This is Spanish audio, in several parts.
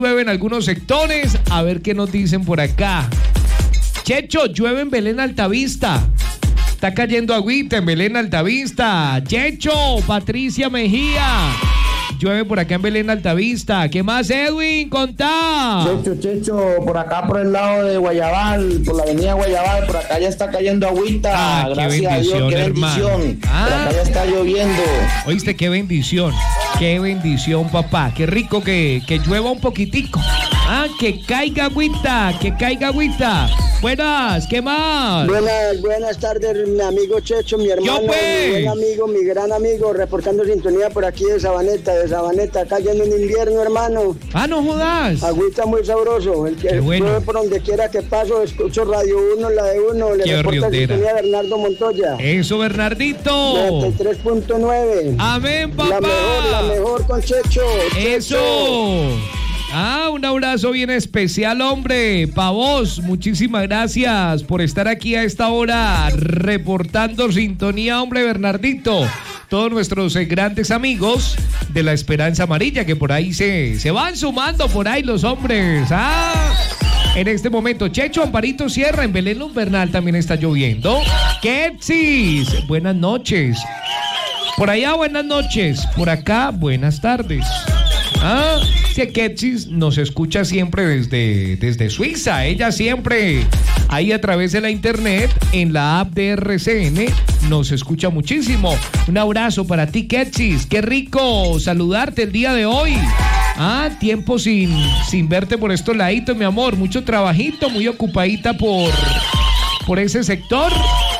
Llueve en algunos sectores, a ver qué nos dicen por acá. Checho, llueve en Belén Altavista. Está cayendo agüita en Belén Altavista. Checho, Patricia Mejía. Llueve por acá en Belén Altavista. ¿Qué más, Edwin? Contá. Checho, por acá por el lado de Guayabal, por la avenida Guayabal, por acá ya está cayendo agüita. Gracias a Dios, qué bendición. Por acá ya está lloviendo. Oíste, qué bendición, papá. Qué rico que llueva un poquitico. Que caiga agüita, Buenas, ¿qué más? Buenas tardes, mi amigo Checho, mi hermano, mi buen amigo, mi gran amigo, reportando sintonía por aquí de Sabaneta, cayendo en invierno, hermano. No jodas. Agüita muy sabroso, el que llueve por donde quiera que paso, escucho Radio 1, la de 1, le reporta sintonía Bernardo Montoya. Eso, Bernardito. 93.9. Amén, papá. La mejor con Checho. Eso. Un abrazo bien especial, hombre. Pa' vos, muchísimas gracias por estar aquí a esta hora reportando sintonía, hombre, Bernardito. Todos nuestros grandes amigos de la Esperanza Amarilla, que por ahí se van sumando por ahí los hombres. En este momento, Checho, Amparito Sierra, en Belén Bernal también está lloviendo. Ketsis, buenas noches. Por allá, buenas noches. Por acá, buenas tardes. Que Ketsis nos escucha siempre desde Suiza. Ella siempre ahí a través de la internet, en la app de RCN, nos escucha muchísimo. Un abrazo para ti, Ketsis. Qué rico saludarte el día de hoy. Tiempo sin verte por estos laditos, mi amor. Mucho trabajito, muy ocupadita por ese sector.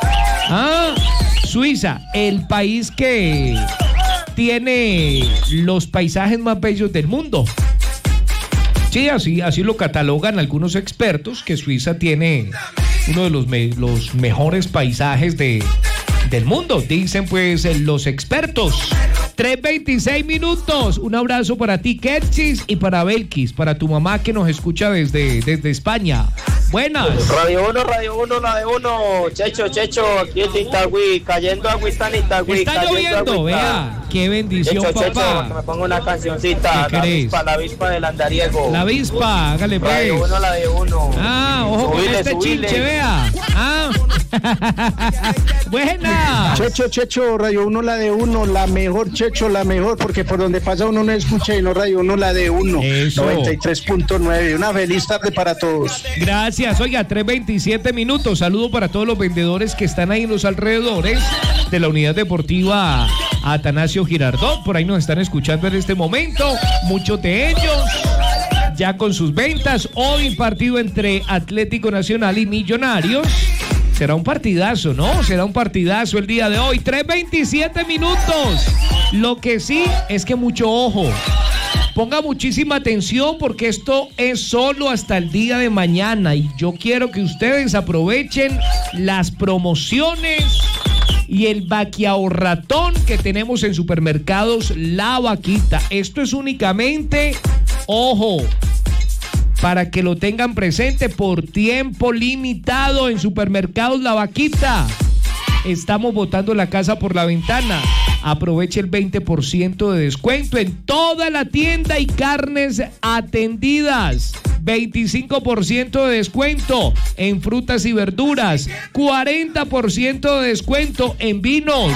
Suiza, el país que tiene los paisajes más bellos del mundo. Sí, así lo catalogan algunos expertos, que Suiza tiene uno de los mejores paisajes del mundo, dicen pues los expertos. 3:26 minutos. Un abrazo para ti, Ketsis, y para Belkis, para tu mamá que nos escucha desde España. Buenas. Radio 1, la de 1. Checho, aquí en Itagüí, cayendo agüita en Itagüí. Está lloviendo, vea. Qué bendición, Checho, papá. que me pongo una cancioncita. La avispa del andariego. La avispa, hágale pues. Radio 1, la de 1. Ojo con este chinche, vea. Buena. Checho, Radio 1, la de 1, la mejor, Checho, la mejor, porque por donde pasa uno no escucha y no Radio 1, la de 1. Eso. 93.9. Una feliz tarde para todos. Gracias. Oiga, 3:27 minutos. Saludo para todos los vendedores que están ahí en los alrededores de la unidad deportiva Atanasio Girardot. Por ahí nos están escuchando en este momento. Muchos de ellos ya con sus ventas. Hoy partido entre Atlético Nacional y Millonarios. Será un partidazo, ¿no? Será un partidazo el día de hoy. 3:27 minutos. Lo que sí es que mucho ojo. Ponga muchísima atención porque esto es solo hasta el día de mañana y yo quiero que ustedes aprovechen las promociones y el vaquiahorratón que tenemos en Supermercados La Vaquita. Esto es únicamente, ojo, para que lo tengan presente, por tiempo limitado en Supermercados La Vaquita. Estamos botando la casa por la ventana. Aproveche el 20% de descuento en toda la tienda y carnes atendidas. 25% de descuento en frutas y verduras. 40% de descuento en vinos.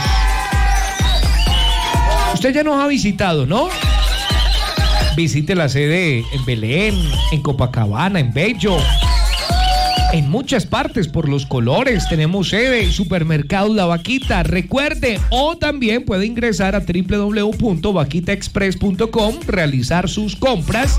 Usted ya nos ha visitado, ¿no? Visite la sede en Belén, en Copacabana, en Bello. En muchas partes, por Los Colores, tenemos sede, Supermercados La Vaquita. Recuerde, o también puede ingresar a www.vaquitaexpress.com, realizar sus compras,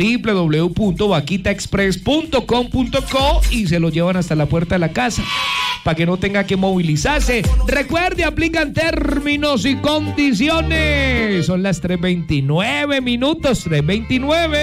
www.vaquitaexpress.com.co y se lo llevan hasta la puerta de la casa, para que no tenga que movilizarse. Recuerde, aplican términos y condiciones. Son las 3:29 minutos, 3:29.